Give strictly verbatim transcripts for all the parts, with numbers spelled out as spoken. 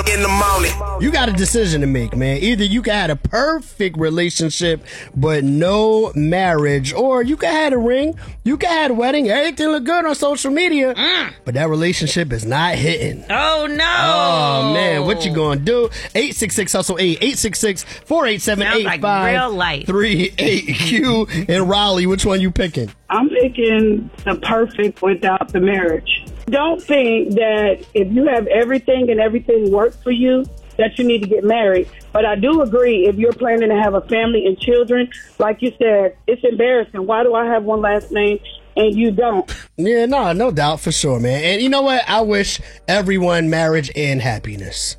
in the morning. You got a decision to make, man. Either you can have a perfect relationship but no marriage, or you can have a ring, you can have a wedding, everything look good on social media, mm. but that relationship is not hitting. Oh, no. Oh, man, what you gonna do? eight six six hustle eight, eight six six, four eight seven, eight five three eight Q. In Raleigh, which one you picking? I'm picking the perfect without the marriage. Don't think that if you have everything and everything works for you, that you need to get married. But I do agree, if you're planning to have a family and children, like you said, it's embarrassing. Why do I have one last name and you don't? Yeah, no, no doubt, for sure, man. And you know what? I wish everyone marriage and happiness.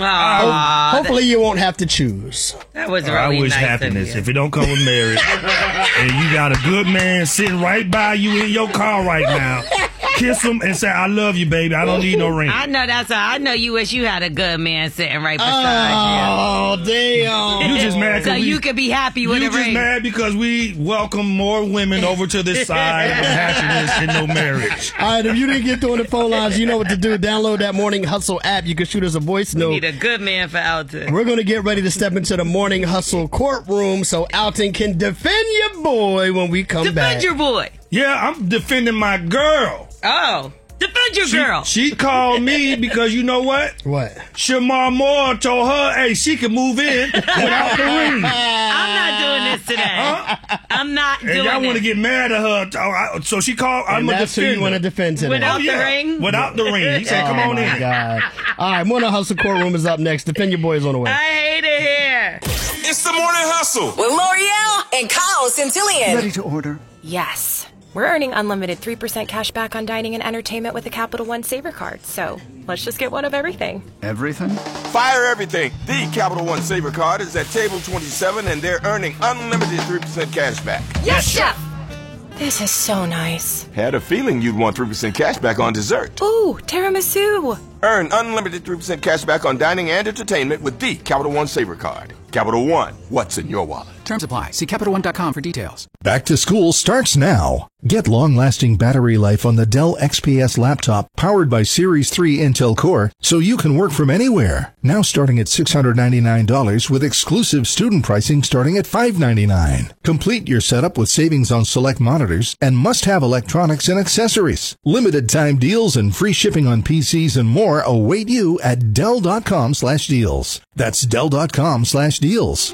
Aww, Ho- hopefully that, you won't have to choose. That was really I wish nice happiness if it don't come with marriage. And you got a good man sitting right by you in your car right now. Kiss him and say, I love you, baby. I don't need no ring. I know that's all. I know you wish you had a good man sitting right beside oh, you. Oh, damn. You just mad so we, you could be happy with you a ring. You just mad because we welcome more women over to this side of happiness and no marriage. All right, if you didn't get through on the phone lines, you know what to do. Download that Morning Hustle app. You can shoot us a voice note. We need a good man for Alton. We're going to get ready to step into the Morning Hustle courtroom so Alton can defend your boy when we come defend back. Defend your boy. Yeah, I'm defending my girl. Oh. Defend your she, girl. She called me because you know what? What? Shamar Moore told her, hey, she can move in without the ring. I'm not doing this today. Huh? I'm not and doing this. And y'all want to get mad at her. So she called, and I'm going to defend who you want to defend today. Without oh, yeah. the ring? Without the ring. He said, oh come on in. God. All right, Morning Hustle courtroom is up next. Defend your boys on the way. I hate it here. It's the Morning Hustle. With L'Oreal and Kyle Centillion. Ready to order? Yes. We're earning unlimited three percent cash back on dining and entertainment with a Capital One Saver card. So let's just get one of everything. Everything? Fire everything. The Capital One Saver card is at table twenty-seven, and they're earning unlimited three percent cash back. Yes, Chef! This is so nice. Had a feeling you'd want three percent cash back on dessert. Ooh, tiramisu. Earn unlimited three percent cash back on dining and entertainment with the Capital One Saver card. Capital One, what's in your wallet? Terms apply. See Capital One dot com for details. Back to school starts now. Get long-lasting battery life on the Dell X P S laptop powered by Series three Intel Core so you can work from anywhere. Now starting at six hundred ninety-nine dollars with exclusive student pricing starting at five hundred ninety-nine dollars. Complete your setup with savings on select monitors and must-have electronics and accessories. Limited time deals and free shipping on P Cs and more await you at Dell dot com slash deals. That's Dell dot com slash deals.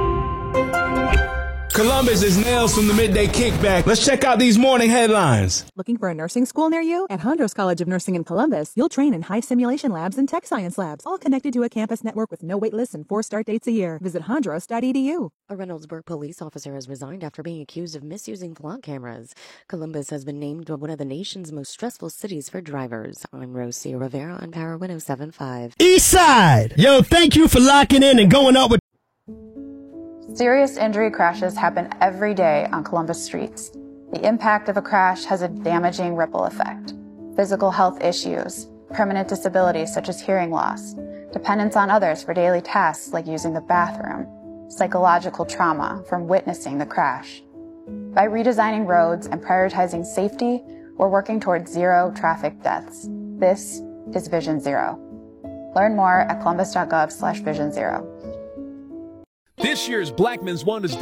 Columbus is Nails from the Midday Kickback. Let's check out these morning headlines. Looking for a nursing school near you? At Hondros College of Nursing in Columbus, you'll train in high simulation labs and tech science labs, all connected to a campus network with no wait lists and four start dates a year. Visit hondros dot e d u. A Reynoldsburg police officer has resigned after being accused of misusing flood cameras. Columbus has been named one of the nation's most stressful cities for drivers. I'm Rosie Rivera on Power one oh seven point five. East Side! Yo, thank you for locking in and going up with... Serious injury crashes happen every day on Columbus streets. The impact of a crash has a damaging ripple effect. Physical health issues, permanent disabilities such as hearing loss, dependence on others for daily tasks like using the bathroom, psychological trauma from witnessing the crash. By redesigning roads and prioritizing safety, we're working towards zero traffic deaths. This is Vision Zero. Learn more at columbus dot gov slash vision zero. This year's Blackman's Wonders